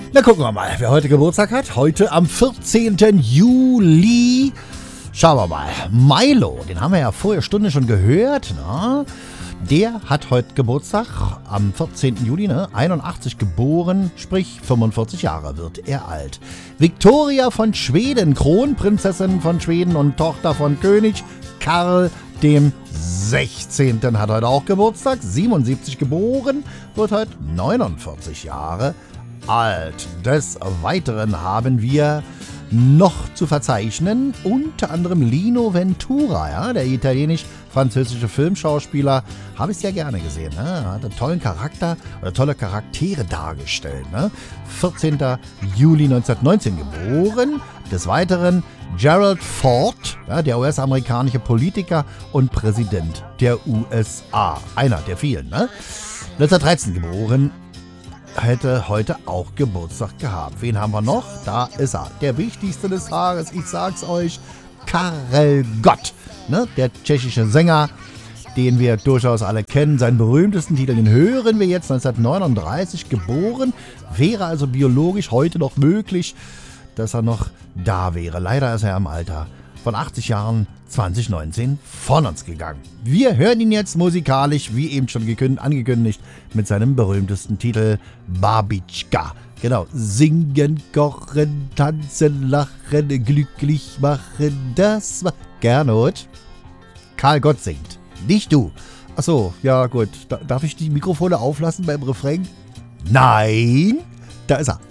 Na, gucken wir mal, wer heute Geburtstag hat. Heute am 14. Juli. Schauen wir mal. Milo, den haben wir ja vorher Stunde schon gehört. Na? Der hat heute Geburtstag am 14. Juli, 81 geboren, sprich 45 Jahre wird er alt. Victoria von Schweden, Kronprinzessin von Schweden und Tochter von König Karl dem 16. hat heute auch Geburtstag, 77 geboren, wird heute 49 Jahre alt. Des Weiteren haben wir noch zu verzeichnen, unter anderem Lino Ventura, ja, der italienisch-französische Filmschauspieler, habe ich sehr gerne gesehen, ne? Hat einen tollen Charakter oder tolle Charaktere dargestellt, ne? 14. Juli 1919 geboren. Des Weiteren Gerald Ford, ja, der US-amerikanische Politiker und Präsident der USA, einer der vielen, ne? 1913 geboren. Hätte heute auch Geburtstag gehabt. Wen haben wir noch? Da ist er. Der wichtigste des Tages, ich sag's euch, Karel Gott, ne? Der tschechische Sänger, den wir durchaus alle kennen. Seinen berühmtesten Titel, den hören wir jetzt, 1939 geboren. Wäre also biologisch heute noch möglich, dass er noch da wäre. Leider ist er im Alter von 80 Jahren 2019 von uns gegangen. Wir hören ihn jetzt musikalisch, wie eben schon angekündigt, mit seinem berühmtesten Titel Babitschka. Genau, singen, kochen, tanzen, lachen, glücklich machen, das war Gernot. Karel Gott singt, nicht du. Achso, ja gut, darf ich die Mikrofone auflassen beim Refrain? Nein, da ist er.